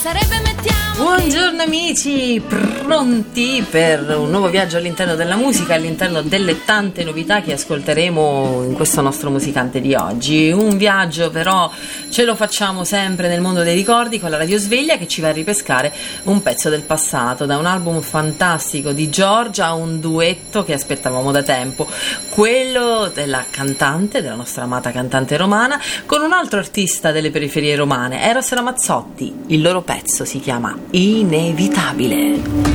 Buongiorno amici, pronti per un nuovo viaggio all'interno della musica, all'interno delle tante novità che ascolteremo in questo nostro musicante di oggi. Un viaggio però ce lo facciamo sempre nel mondo dei ricordi con la Radio Sveglia, che ci va a ripescare un pezzo del passato, da un album fantastico di Giorgia a un duetto che aspettavamo da tempo, quello della cantante, della nostra amata cantante romana, con un altro artista delle periferie romane, Eros Ramazzotti. Il loro pezzo si chiama Inevitabile.